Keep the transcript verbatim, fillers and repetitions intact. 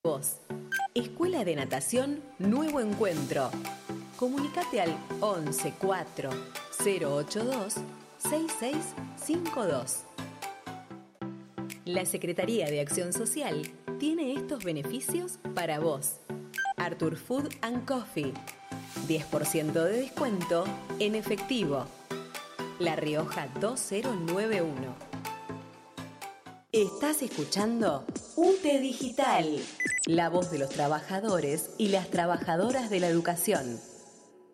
Vos. Escuela de Natación Nuevo Encuentro. Comunicate al once cuatro cero ocho dos seis seis cinco dos. La Secretaría de Acción Social tiene estos beneficios para vos. Artur Food and Coffee. diez por ciento de descuento en efectivo. La Rioja dos cero nueve uno. Estás escuchando U T E Digital, la voz de los trabajadores y las trabajadoras de la educación.